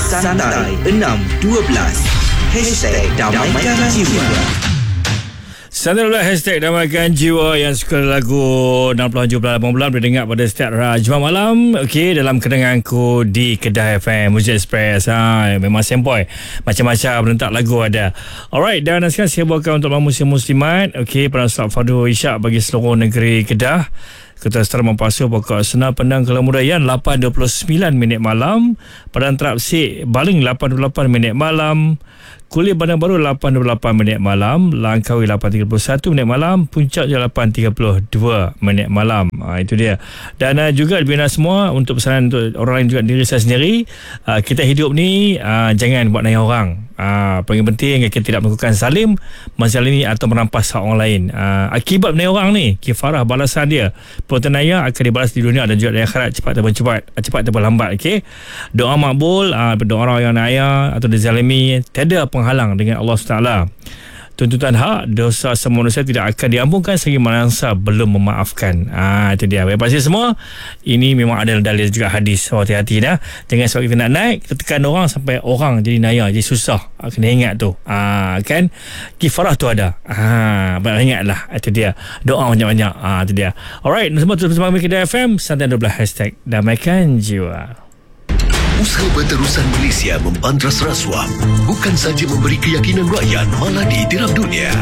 Santai 612 #Damaikan Jiwa. Santai pula #Damaikan Jiwa yang suka lagu 60 70 80 boleh dengar pada setiap Jumaat malam. Okey, dalam kedenganganku di Kedah FM Muzik Express. Memang sempoi. Macam-macam rentak lagu ada. Alright, dan sekarang saya bawakan untuk muslim-muslimat. Okey, pada solat fardu isyak bagi seluruh negeri Kedah. Ketua Setara Mampasu Pokok Senar Pendang Kelemudaian 8.29 minit malam. Padang Terapsik Baling 8.28 minit malam. Kuliah Bandar Baru 8.28 minit malam. Langkawi 8.31 minit malam. Puncak 8.32 minit malam. Itu dia. Dan juga dibina semua untuk pesanan untuk orang lain juga diri saya sendiri. Kita hidup ni jangan buat naya orang. Paling penting kita tidak melakukan zalim, menzalimi atau merampas hak orang lain. Akibat naya orang ni, kifarah balasan dia. Perbuatan naya akan dibalas di dunia dan juga di akhirat cepat ataupun lambat. Okey. Doa makbul, doa orang yang naya atau dizalimi tiada penghalang dengan Allah SWT. Tuntutan hak, dosa semua manusia tidak akan diampunkan selagi manusia belum memaafkan. Itu dia. Baik, pasti semua ini memang ada dalil juga hadis. Hati-hati dah. Jangan sebab kita nak naik, kita tekan orang sampai orang jadi naya, jadi susah. Kena ingat tu. Kan? Kifarah tu ada. Ingatlah. Itu dia. Doa banyak-banyak. Itu dia. Alright, semua terus bersama Kedah FM. Santai 12 #Damaikan Jiwa. Usaha berterusan Malaysia membantras rasuah bukan saja memberi keyakinan rakyat, malah diterap dunia.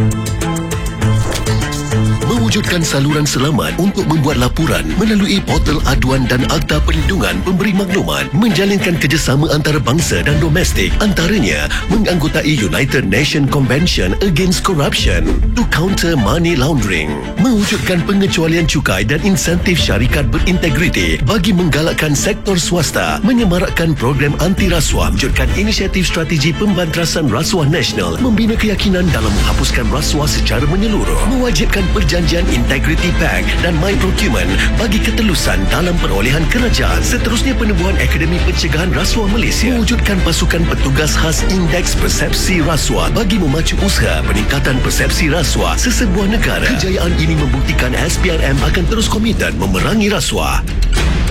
Mewujudkan saluran selamat untuk membuat laporan melalui portal aduan dan akta perlindungan pemberi maklumat, menjalinkan kerjasama antarabangsa dan domestik, antaranya menganggotai United Nations Convention Against Corruption to counter money laundering, mewujudkan pengecualian cukai dan insentif syarikat berintegriti bagi menggalakkan sektor swasta, menyemarakkan program anti rasuah, mewujudkan inisiatif strategi pembantrasan rasuah nasional, membina keyakinan dalam menghapuskan rasuah secara menyeluruh, mewajibkan perjanjian Integrity Pact dan My Procurement bagi ketelusan dalam perolehan kerajaan. Seterusnya, penubuhan Akademi Pencegahan Rasuah Malaysia, mewujudkan pasukan petugas khas Indeks Persepsi Rasuah bagi memacu usaha peningkatan persepsi rasuah sesebuah negara. Kejayaan ini membuktikan SPRM akan terus komited memerangi rasuah.